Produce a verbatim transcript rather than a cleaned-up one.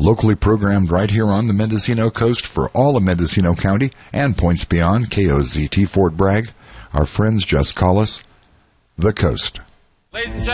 Locally programmed right here on the Mendocino coast for all of Mendocino County and points beyond. K O Z T Fort Bragg. Our friends just call us The Coast. Ladies and gentlemen.